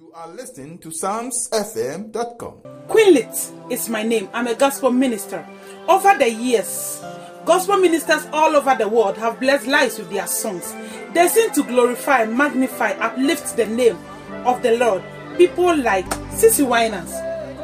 You are listening to PsalmsFM.com. Queenlit is my name. I'm a gospel minister. Over the years, gospel ministers all over the world have blessed lives with their songs. They seem to glorify, magnify, uplift the name of the Lord. People like Sissy Winans,